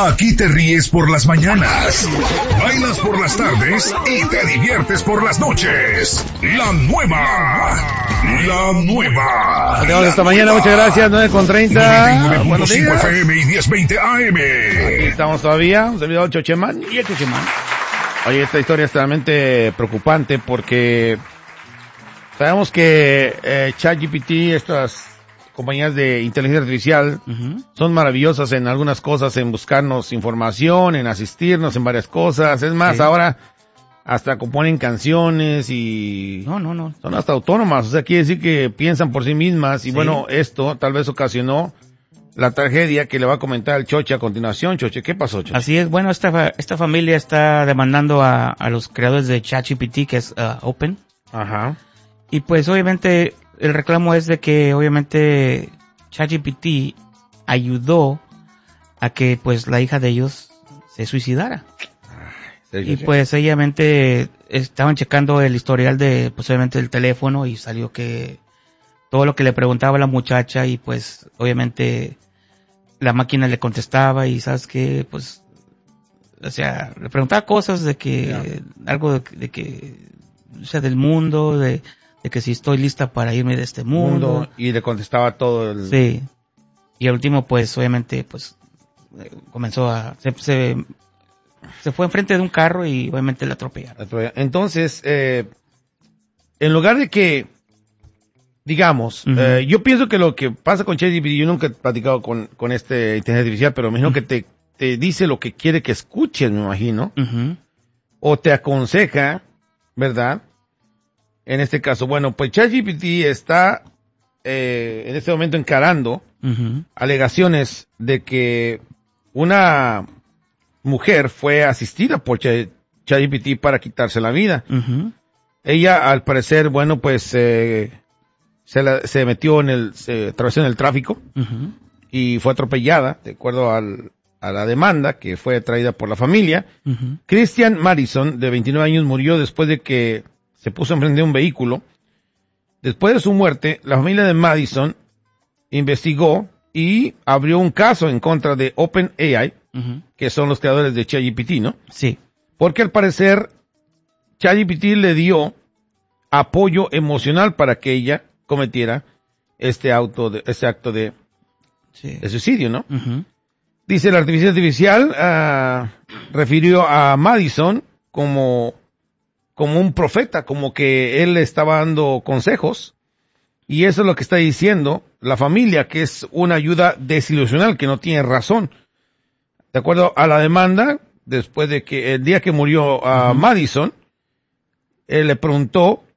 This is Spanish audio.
Aquí te ríes por las mañanas, bailas por las tardes y te diviertes por las noches. La nueva. Tenemos esta mañana, muchas gracias, 9:30. 99.5 FM y 1020 AM. Aquí estamos todavía, un servidor Chochemán y el Chochemán. Oye, esta historia es realmente preocupante porque sabemos que ChatGPT, estas compañías de inteligencia artificial, son maravillosas en algunas cosas, en buscarnos información, en asistirnos en varias cosas. Es más, ahora hasta componen canciones y No. son hasta autónomas. O sea, quiere decir que piensan por sí mismas. Y bueno, esto tal vez ocasionó la tragedia que le va a comentar el Choche a continuación. Choche, ¿qué pasó, Choche? Así es. Bueno, esta familia está demandando a los creadores de ChatGPT, que es Open. Ajá. Y pues obviamente el reclamo es de que obviamente ChatGPT ayudó a que pues la hija de ellos se suicidara. Y pues obviamente estaban checando el historial de posiblemente el teléfono y salió que todo lo que le preguntaba la muchacha y pues obviamente la máquina le contestaba y sabes que pues o sea le preguntaba cosas de que algo de que o sea del mundo de que si estoy lista para irme de este mundo. Y le contestaba todo el... Sí. Y al último, pues, obviamente, pues, comenzó a... Se fue enfrente de un carro y obviamente la atropellaron. Entonces, en lugar de que, digamos, yo pienso que lo que pasa con ChatGPT, yo nunca he platicado con este inteligencia artificial, pero me imagino que te dice lo que quiere que escuches, me imagino. O te aconseja, ¿verdad? En este caso, bueno, pues ChatGPT está en este momento encarando alegaciones de que una mujer fue asistida por ChatGPT para quitarse la vida. Ella, al parecer, bueno, pues se metió se atravesó en el tráfico y fue atropellada, de acuerdo a la demanda que fue traída por la familia. Christian Madison, de 29 años, murió después de que se puso enfrente de un vehículo. Después de su muerte, la familia de Madison investigó y abrió un caso en contra de OpenAI, que son los creadores de ChatGPT, ¿no? Sí. Porque al parecer, ChatGPT le dio apoyo emocional para que ella cometiera este acto de suicidio, ¿no? Dice la inteligencia artificial, refirió a Madison como un profeta, como que él le estaba dando consejos, y eso es lo que está diciendo la familia, que es una ayuda desilusional, que no tiene razón. De acuerdo a la demanda, después de que el día que murió Madison, él le preguntó